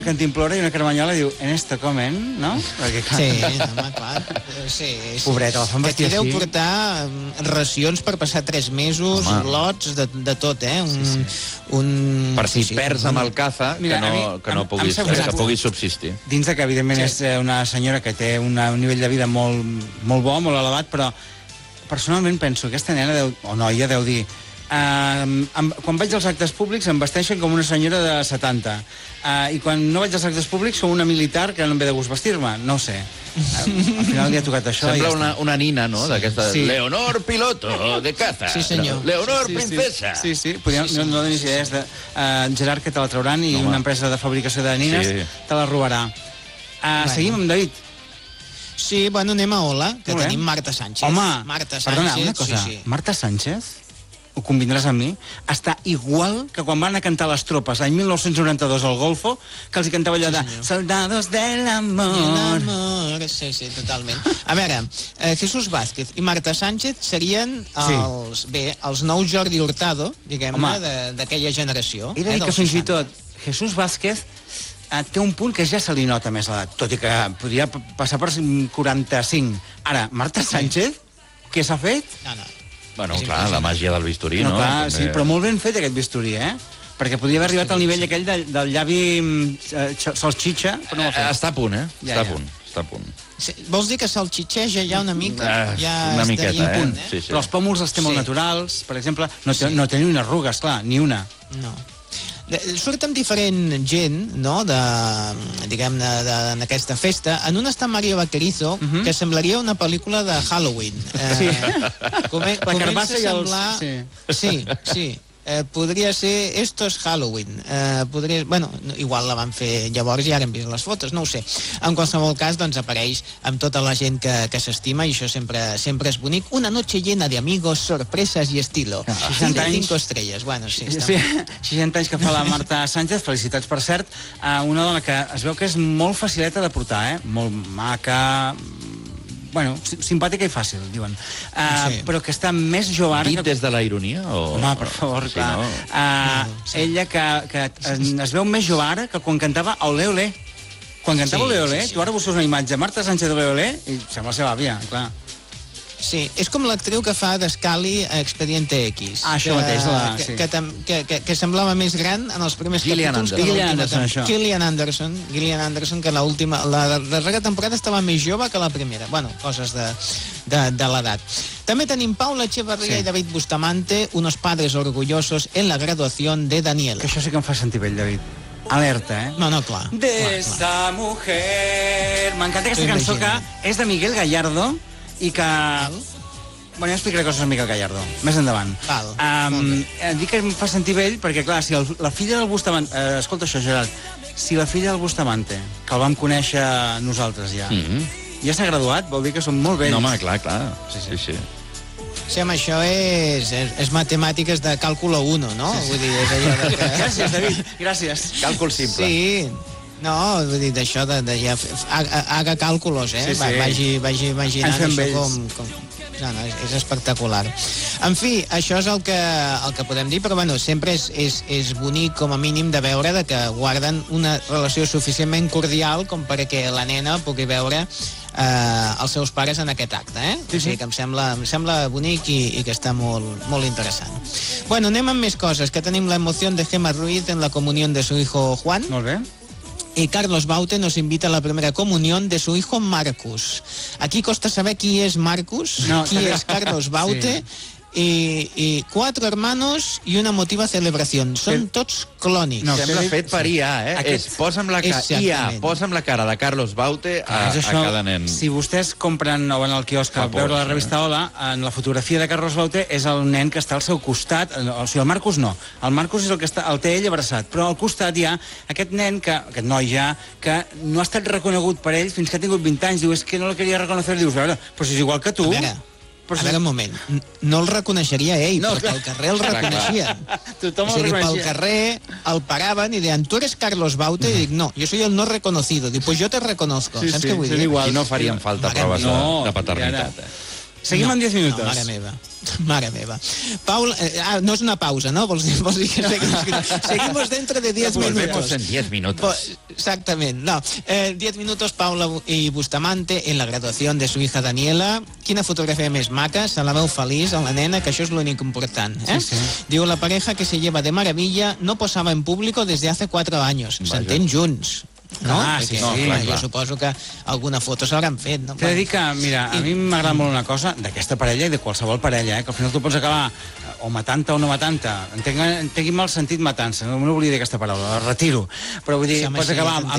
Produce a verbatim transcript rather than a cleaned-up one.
cantimplora i una caramanyola diu, en esto comen, no? Perquè, clar, sí, home, clar. Sí, sí. Pobreta, la fan vestir així. Aquí deu portar racions per passar tres mesos, home. Lots, de, de tot, eh? Un, sí, sí. Un... Per si sí, perds amb el caza, que no, que no puguis, que puguis subsistir. Dins de que, evidentment, sí. és una senyora que té una, un nivell de vida molt, molt bo, molt elevat, però personalment penso que aquesta nena, deu, o noia, deu dir... Uh, amb, quan vaig als actes públics em vesteixen com una senyora de setanta uh, i quan no vaig als actes públics sou una militar que no em ve de gust vestir-me, no ho sé. Uh, al final li ha tocat això. Sembla ja una, una nina, no? Sí. D'aquesta... Sí. Leonor piloto de caza. Sí, senyor. Leonor sí, princesa. Sí, sí. sí. Podríem, sí, sí. No, no donis idees de uh, Gerard, que te la trauran i no, una empresa de fabricació de nines sí. te la robarà. Uh, bueno. Seguim amb David. Sí, bueno, anem a Hola, que tenim Marta Sánchez. Home, Marta Sánchez, perdona, una cosa. Sí, sí. Marta Sánchez, ho convindràs amb mi, està igual que quan van a cantar les tropes l'any mil nou-cents noranta-dos al Golfo, que els hi cantava allò de sí, Soldados del amor. amor. Sí, sí, totalment. A veure, eh, Jesús Vázquez i Marta Sánchez serien els, sí. bé, els nous Jordi Hurtado, diguem-ne, d'aquella generació. He de dir eh, que fins i tot Jesús Vázquez eh, té un punt que ja se li nota més l'edat, tot i que podria passar per quaranta-cinc. Ara, Marta Sánchez, sí. què s'ha fet? No, no. Bueno, clar, la màgia del bisturí, no? no? Clar, també... sí, però molt ben fet aquest bisturí, eh? Perquè podria haver arribat al nivell aquell del, del llavi eh, salxitxa, però no ho ha fet. Està a punt, eh? Ja, està ja. a punt, està a punt. Sí, vols dir que salxitxeja ja una mica? Uh, ja una miqueta, eh? Punt, eh? Sí, sí. Però els pòmuls els té molt sí. naturals, per exemple, no té, sí. no té ni una arruga, esclar, ni una. No. Surt amb diferent gent, no?, de, diguem-ne, d'aquesta festa. En una està Mario Vaquerizo, uh -huh. que semblaria una pel·lícula de Halloween. Sí. Eh, come, la carbassa i els... Semblar... Sí, sí. sí. Eh, podria ser Esto es Halloween. Eh, podria... Bueno, igual la van fer llavors i ara hem vist les fotos, no ho sé. En qualsevol cas, doncs, apareix amb tota la gent que, que s'estima i això sempre sempre és bonic. Una noche llena de amigos, sorpresas y estilo. Ah, seixanta anys... cinco estrelles. Bueno, sí, està sí, seixanta anys que fa la Marta Sánchez, felicitats per cert. Uh, una dona que es veu que és molt facileta de portar, eh? Molt maca... Bueno, simpàtica i fàcil, diuen. Uh, sí. Però que està més jove ara... Dit que... des de la ironia? O... No, per favor, sí, clar. No? Uh, no, sí. Ella que, que es veu més jove ara que quan cantava Olé Olé. Quan cantava sí, Olé Olé, sí, sí. tu ara busques una imatge, Marta Sánchez Olé Olé, i sembla la seva àvia, clar. Sí, és com l'actriu que fa d'Scully a Expediente X. Ah, això que, mateix, la... Que, sí. que, que, que, que semblava més gran en els primers Gillian capítols. Anderson. Gillian Anderson, això. Gillian Anderson, Gillian Anderson, que l'última, la darrera temporada estava més jove que la primera. Bueno, coses de, de, de l'edat. També tenim Paula Echevarría sí. i David Bustamante, unos padres orgullosos en la graduación de Daniel. Que això sí que em fa sentir vell, David. Alerta, eh? No, no, clar. De clar, esa clar. mujer... M'encanta aquesta cançó que és de Miguel Gallardo i que... Bueno, ja explicaré coses a Miguel Gallardo, més endavant. Val, um, dic que em fa sentir vell perquè, clar, si el, la filla del Bustamante... Eh, escolta això, Gerard. Si la filla del Bustamante, que el vam conèixer nosaltres ja, mm -hmm. ja s'ha graduat, vol dir que som molt vells. No, home, clar, clar. Sí, sí, sí. Sí, home, això és, és, és matemàtiques de càlculo uno, no? Sí, sí. Vull dir, és allò de que... Gràcies, David, gràcies. Càlcul simple. Sí, no, vull dir, d'això de, de ja... Haga càlculos, eh? Sí, sí. Vagi, vagi imaginant això com... com... No, no, és, és espectacular. En fi, això és el que, el que podem dir, però bueno, sempre és, és, és bonic com a mínim de veure de que guarden una relació suficientment cordial com perquè la nena pugui veure eh, els seus pares en aquest acte, eh? Sí, sí. O sigui que em sembla, em sembla bonic i, i que està molt, molt interessant. Bueno, anem amb més coses, que tenim la emoció de Gemma Ruiz en la comunión de su hijo Juan. Molt bé. Y Carlos Baute nos invita a la primera comunión de su hijo Marcus. Aquí costa saber qui és Marcus, no, qui és Carlos Baute, sí. I, i quatre hermanos i una emotiva celebració. Són tots clònics. No, sembla fet per I A, eh? Aquest... És, posa'm la cara, I A, posa'm la cara de Carlos Baute a, a cada nen. Si vostès compren o van al quiosc a veure la revista Hola, en la fotografia de Carlos Baute és el nen que està al seu costat. O sigui, el Marcus no. El Marcus és el que està, el té ell abraçat. Però al costat hi ha aquest nen, que, aquest noi ja, que no ha estat reconegut per ell fins que ha tingut vint anys. Diu, és que no el queria reconocer. Dius, a veure, però si és igual que tu... A veure. A veure, un moment, no el reconeixeria ell, no, perquè al carrer el reconeixien. Tothom o sigui, el pel carrer el paraven i deien, tu eres Carlos Baute? I dic, no, jo soy el no reconocido. Dic, pues yo te reconozco. Sí, Saps sí, què vull dir? Igual. I no farien falta Mare proves no, de, de paternitat. Eh? Seguim no, en diez minuts. No, mare meva. Mare meva. Paul, eh, ah, no és una pausa, ¿no? Vols dir, vols dir que seguimos, seguimos dentro de diez minutos. Volvemos en diez minutos. Exactament, no. Eh, diez minutos, Paula y Bustamante en la graduación de su hija Daniela. Quina fotografia més maca, se la veu feliç a la nena, que això és l'únic important. ¿eh? Sí, sí. Diu, la pareja que se lleva de maravilla no posaba en público desde hace cuatro años. S'entén junts. No? Ah, sí, Perquè, no, sí, clar, jo clar. suposo que alguna foto s'hauran fet. No? T'he de dir que, mira, a mi m'agrada molt una cosa d'aquesta parella i de qualsevol parella, eh, que al final tu pots acabar o matant-te o no matant-te. Entengui mal sentit matant-se, no, no volia dir aquesta paraula, la retiro. Però vull dir, Sí, pots sí, acabar amb,